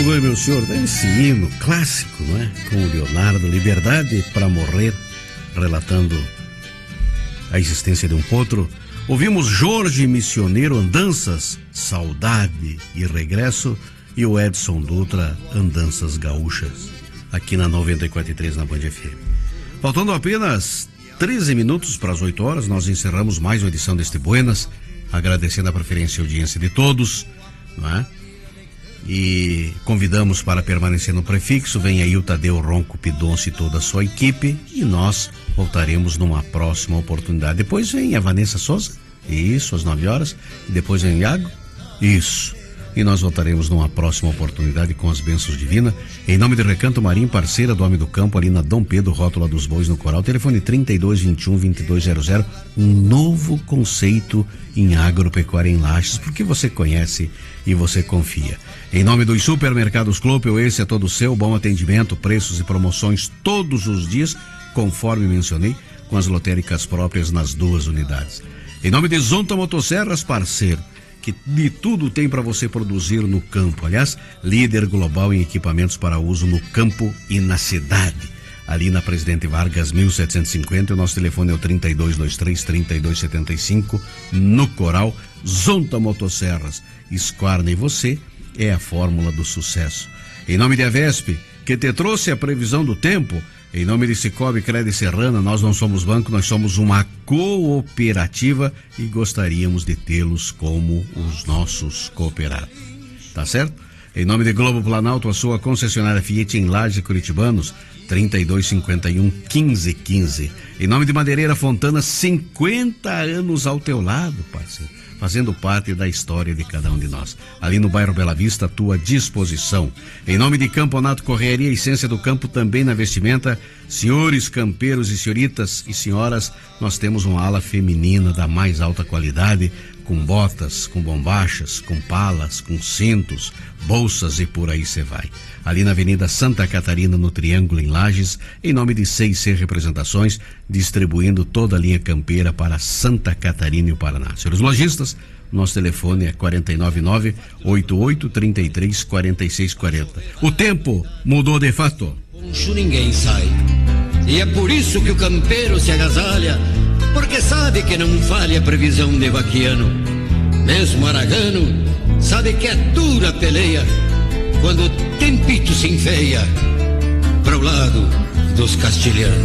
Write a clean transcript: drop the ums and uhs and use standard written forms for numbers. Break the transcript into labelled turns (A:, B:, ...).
A: Aleluia, meu senhor, esse hino clássico, não é? Com o Leonardo, Liberdade para Morrer, relatando a existência de um potro. Ouvimos Jorge Missioneiro, Andanças, Saudade e Regresso, e o Edson Dutra, Andanças Gaúchas, aqui na 94.3 na Band FM. Faltando apenas 13 minutos para as 8 horas, nós encerramos mais uma edição deste Buenas, agradecendo a preferência e audiência de todos, não é? E convidamos para permanecer no prefixo. Vem aí o Tadeu Ronco Pidonce e toda a sua equipe, e nós voltaremos numa próxima oportunidade. Depois vem a Vanessa Souza, isso, às 9 horas, e depois vem o Iago, isso. E nós voltaremos numa próxima oportunidade com as bênçãos divinas. Em nome de Recanto Marim, parceira do Homem do Campo, ali na Dom Pedro, Rótula dos Bois, no Coral. Telefone 3221-2200. Um novo conceito em agropecuária em Lages, porque você conhece e você confia. Em nome dos supermercados Clopel, esse é todo seu. Bom atendimento, preços e promoções todos os dias, conforme mencionei, com as lotéricas próprias nas 2 unidades. Em nome de Zonta Motosserras, parceiro, que de tudo tem para você produzir no campo. Aliás, líder global em equipamentos para uso no campo e na cidade. Ali na Presidente Vargas, 1750, o nosso telefone é o 3223-3275, no Coral. Zonta Motosserras, Esquarna e você é a fórmula do sucesso. Em nome de Avesp, que te trouxe a previsão do tempo. Em nome de Cicobi Crédito Serrana, nós não somos banco, nós somos uma cooperativa e gostaríamos de tê-los como os nossos cooperados. Tá certo? Em nome de Globo Planalto, a sua concessionária Fiat em Lages e Curitibanos, 3251-1515. Em nome de Madeireira Fontana, 50 anos ao teu lado, parceiro, fazendo parte da história de cada um de nós. Ali no bairro Bela Vista, à tua disposição. Em nome de Camponato Correria, essência do campo também na vestimenta. Senhores campeiros e senhoritas e senhoras, nós temos uma ala feminina da mais alta qualidade, com botas, com bombachas, com palas, com cintos, bolsas e por aí você vai. Ali na Avenida Santa Catarina, no Triângulo, em Lages, em nome de 6C Representações, distribuindo toda a linha campeira para Santa Catarina e o Paraná. Senhores lojistas, nosso telefone é 499-8833-4640. O tempo mudou de fato.
B: Poncho ninguém sai. E é por isso que o campeiro se agasalha, porque sabe que não falha a previsão de vaquiano. Mesmo aragano sabe que é dura a peleia quando o tempito se enfeia pro lado dos castilhanos.